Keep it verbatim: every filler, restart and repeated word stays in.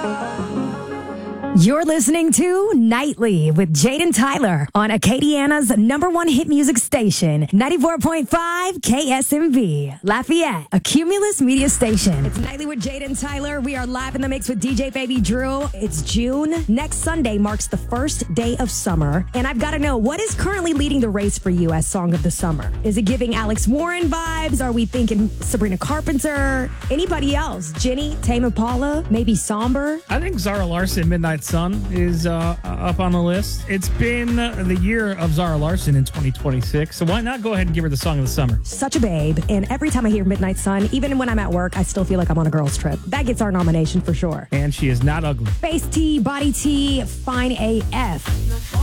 You're listening to Nightly with Jaden Tyler on Acadiana's number one hit music station, ninety-four point five K S M V, Lafayette, a Cumulus media station. It's Nightly with Jaden Tyler. We are live in the mix with D J Baby Drew. It's June. Next Sunday marks the first day of summer. And I've got to know, what is currently leading the race for you as Song of the Summer? Is it giving Alex Warren vibes? Are we thinking Sabrina Carpenter? Anybody else? Jenny, Tame Impala? Maybe Somber? I think Zara Larsson, Midnight Sun, is uh, up on the list. It's been the year of Zara Larsson in twenty twenty-six, so why not go ahead and give her the Song of the Summer? Such a babe, and every time I hear Midnight Sun, even when I'm at work, I still feel like I'm on a girl's trip. That gets our nomination for sure. And she is not ugly. Face T, body T, fine A F.